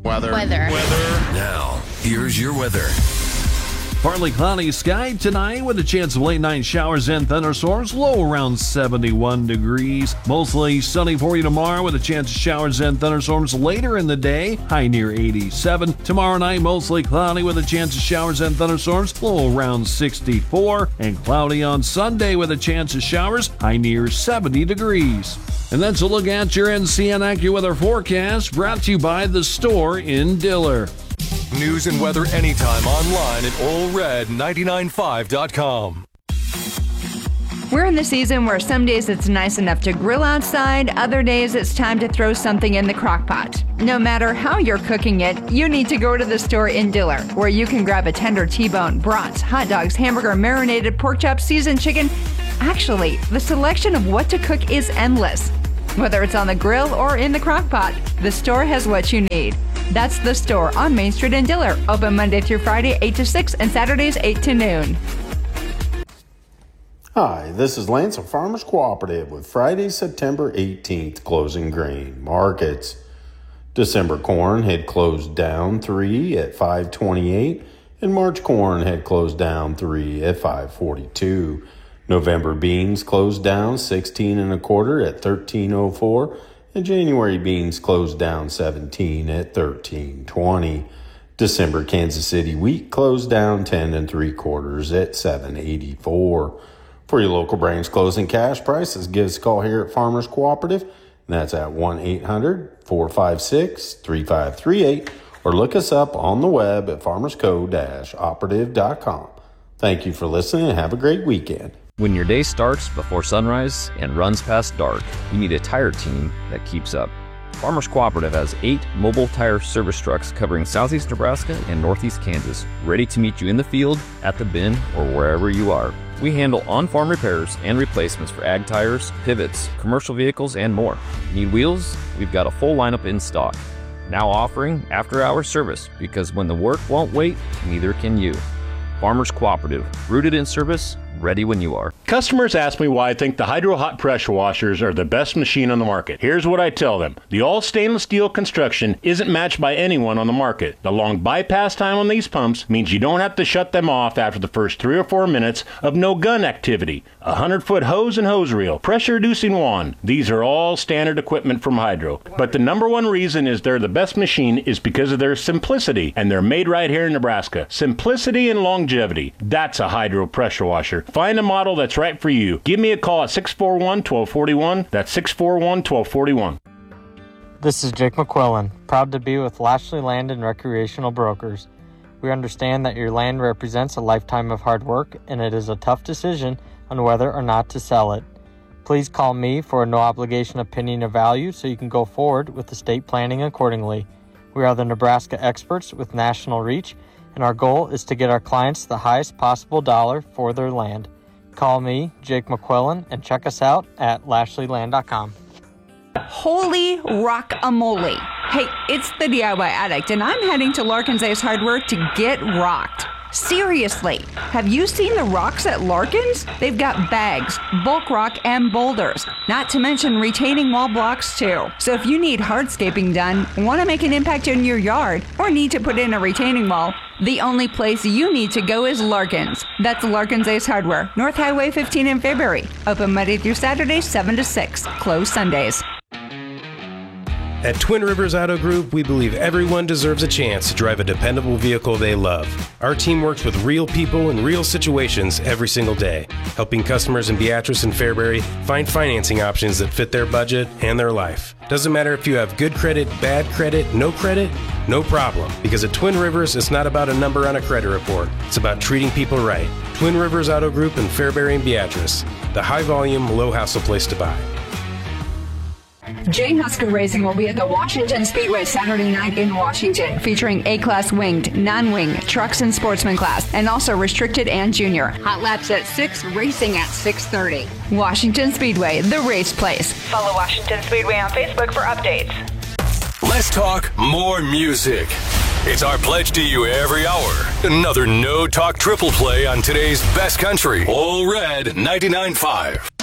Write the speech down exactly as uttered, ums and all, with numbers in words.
Weather. Weather. Weather. Now, here's your weather. Partly cloudy sky tonight with a chance of late night showers and thunderstorms, low around seventy-one degrees. Mostly sunny for you tomorrow with a chance of showers and thunderstorms later in the day, high near eighty-seven. Tomorrow night, mostly cloudy with a chance of showers and thunderstorms, low around sixty-four. And cloudy on Sunday with a chance of showers, high near seventy degrees. And that's a look at your N C N AccuWeather forecast, brought to you by The Store in Diller. News and weather anytime online at all red nine nine five dot com. We're in the season where some days it's nice enough to grill outside, other days it's time to throw something in the crock pot. No matter how you're cooking it, you need to go to The Store in Diller, where you can grab a tender T-bone, brats, hot dogs, hamburger, marinated pork chops, seasoned chicken. Actually, the selection of what to cook is endless. Whether it's on the grill or in the crock pot, The Store has what you need. That's The Store on Main Street in Diller. Open Monday through Friday, eight to six, and Saturdays, eight to noon. Hi, this is Lance of Farmers Cooperative with Friday, September eighteenth closing grain markets. December corn had closed down three at five twenty-eight, and March corn had closed down three at five forty-two. November beans closed down sixteen and a quarter at thirteen oh four. And January beans closed down seventeen at thirteen twenty. December Kansas City wheat closed down ten and three quarters at seven eighty-four. For your local branch closing cash prices, give us a call here at Farmers Cooperative. And that's at one eight hundred four five six three five three eight, or look us up on the web at farmers co operative dot com. Thank you for listening and have a great weekend. When your day starts before sunrise and runs past dark, you need a tire team that keeps up. Farmers Cooperative has eight mobile tire service trucks covering southeast Nebraska and northeast Kansas, ready to meet you in the field, at the bin, or wherever you are. We handle on-farm repairs and replacements for ag tires, pivots, commercial vehicles, and more. Need wheels? We've got a full lineup in stock. Now offering after-hours service, because when the work won't wait, neither can you. Farmers Cooperative, rooted in service, ready when you are. Customers ask me why I think the Hydro Hot pressure washers are the best machine on the market. Here's what I tell them. The all stainless steel construction isn't matched by anyone on the market. The long bypass time on these pumps means you don't have to shut them off after the first three or four minutes of no gun activity. A hundred foot hose and hose reel, pressure reducing wand. These are all standard equipment from Hydro. But the number one reason is they're the best machine is because of their simplicity, and they're made right here in Nebraska. Simplicity and longevity. That's a Hydro pressure washer. Find a model that's right for you. Give me a call at six four one, one two four one. That's six four one, one two four one. This is Jake McQuillan, proud to be with Lashley Land and Recreational Brokers. We understand that your land represents a lifetime of hard work, and it is a tough decision on whether or not to sell it. Please call me for a no-obligation opinion of value so you can go forward with estate planning accordingly. We are the Nebraska experts with national reach, and our goal is to get our clients the highest possible dollar for their land. Call me, Jake McQuillan, and check us out at lashley land dot com. Holy rock-a-mole. Hey, it's the D I Y Addict, and I'm heading to Larkin's Ace Hardware to get rocked. Seriously, have you seen the rocks at Larkin's? They've got bags, bulk rock, and boulders, not to mention retaining wall blocks too. So if you need hardscaping done, want to make an impact in your yard, or need to put in a retaining wall, the only place you need to go is Larkin's. That's Larkin's Ace Hardware, North Highway fifteen in Fairbury. Open Monday through Saturday, seven to six. Closed Sundays. At Twin Rivers Auto Group, we believe everyone deserves a chance to drive a dependable vehicle they love. Our team works with real people in real situations every single day, helping customers in Beatrice and Fairbury find financing options that fit their budget and their life. Doesn't matter if you have good credit, bad credit, no credit, no problem. Because at Twin Rivers, it's not about a number on a credit report. It's about treating people right. Twin Rivers Auto Group in Fairbury and Beatrice, the high-volume, low-hassle place to buy. Jay Husker Racing will be at the Washington Speedway Saturday night in Washington, featuring A-Class winged, non-wing, trucks and sportsman class, and also restricted and junior. Hot laps at six, racing at six thirty. Washington Speedway, the race place. Follow Washington Speedway on Facebook for updates. Let's talk more music. It's our pledge to you every hour. Another no-talk triple play on today's best country. All Red ninety-nine point five.